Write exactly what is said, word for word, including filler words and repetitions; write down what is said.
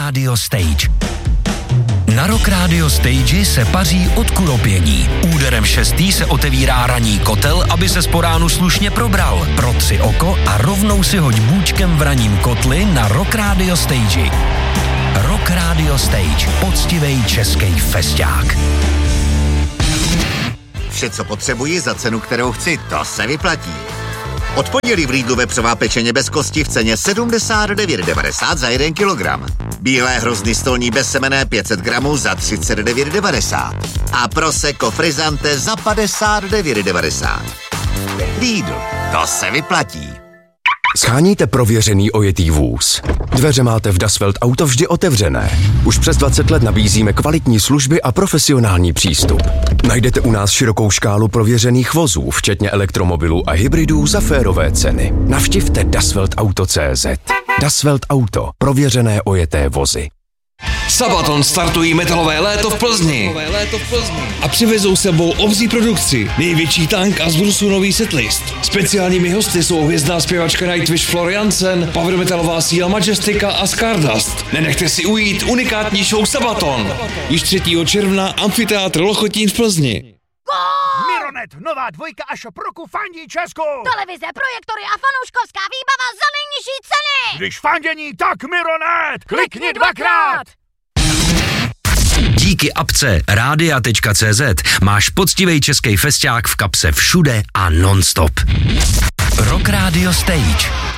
Radio Stage. Na Rock Radio Stage se paří od kuropění. Úderem šestý se otevírá ranní kotel, aby se po ránu slušně probral. Pro tři oko a rovnou si hoď bůčkem v ranním kotli na Rock Radio Stage. Rock Radio Stage. Poctivej český festák. Vše, co potřebuji za cenu, kterou chci, to se vyplatí. Od pondělí v Lidlu vepřová pečeně bez kosti v ceně sedmdesát devět devadesát za jeden kilogram. Bílé hrozny stolní bezsemenné pět set gramů za třicet devět devadesát. A Prosecco Frizzante za padesát devět devadesát. Lidl, to se vyplatí. Sháníte prověřený ojetý vůz. Dveře máte v Das Welt Auto vždy otevřené. Už přes dvacet let nabízíme kvalitní služby a profesionální přístup. Najdete u nás širokou škálu prověřených vozů, včetně elektromobilů a hybridů za férové ceny. Navštivte dasweltauto tečka cé zet. Das Welt Auto. Prověřené ojeté vozy. Sabaton startují metalové léto v Plzni. A přivezou sebou obří produkci, největší tank a z Brusu nový setlist. Speciálními hosty jsou hvězdná zpěvačka Nightwish Floriansen, power metalová síla Majestika a Stardust. Nenechte si ujít unikátní show Sabaton. Již třetího června Amfiteátr Lochotín v Plzni. Mironet, nová dvojka a shop roku fandí Česku. Televize, projektory a fanouškovská výbava za nejnižší ceny. Když fandění, tak Mironet. Klikni dvakrát. Díky apce rádia tečka cé zet máš poctivej český festák v kapse všude a non-stop. Rock Radio Stage.